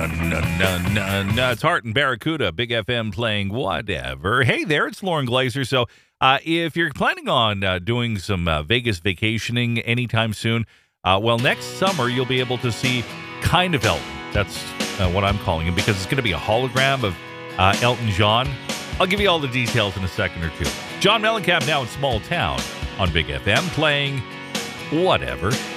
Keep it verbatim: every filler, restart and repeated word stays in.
nun, nun, nun, nun, nun. It's Hart and Barracuda, Big F M playing whatever. Hey there, it's Lauren Glazer. So uh, if you're planning on uh, doing some uh, Vegas vacationing anytime soon, uh, well, next summer you'll be able to see Kind of Elton. That's uh, what I'm calling him, because it's going to be a hologram of uh, Elton John. I'll give you all the details in a second or two. John Mellencamp now in Small Town on Big F M playing whatever.